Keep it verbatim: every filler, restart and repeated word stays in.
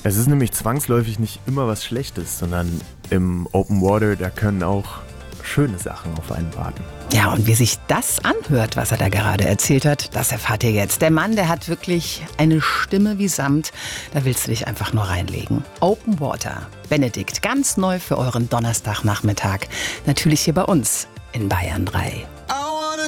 Es ist nämlich zwangsläufig nicht immer was Schlechtes, sondern im Open Water, da können auch schöne Sachen auf einen warten. Ja, und wie sich das anhört, was er da gerade erzählt hat, das erfahrt ihr jetzt. Der Mann, der hat wirklich eine Stimme wie Samt. Da willst du dich einfach nur reinlegen. Open Water. Benedikt, ganz neu für euren Donnerstagnachmittag. Natürlich hier bei uns in Bayern drei.